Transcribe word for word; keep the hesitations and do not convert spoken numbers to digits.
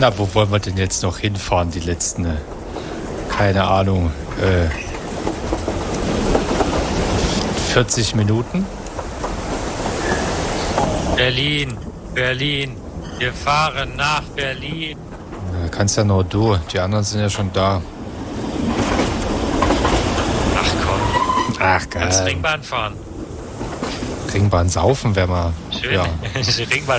Na, wo wollen wir denn jetzt noch hinfahren, die letzten, äh, keine Ahnung, äh, vierzig Minuten? Berlin, Berlin, wir fahren nach Berlin. Na, kannst ja nur du, die anderen sind ja schon da. Ach komm, Ach, geil. kannst Ringbahn fahren. Ringbahn saufen wäre mal. Schön, Ja. Ringbahn